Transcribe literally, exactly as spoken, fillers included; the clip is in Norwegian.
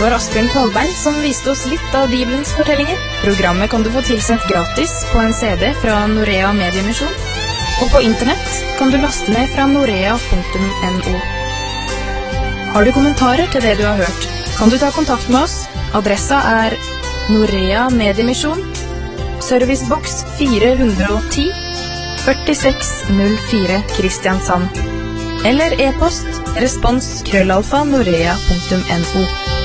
var Asbjørn Kvalberg som viste oss litt av Bibelens fortellinger. Programmet kan du få tilsendt gratis på en C D fra Norea Mediemisjon, og på internett kan du laste ned fra norea punktum no. Har du kommentarer til det du har hørt, kan du ta kontakt med oss. Adressa er Norea Mediemisjon, serviceboks fire hundre ti, førtiseks null fire Kristiansand, eller e-post respons krøllalfa norea punktum no.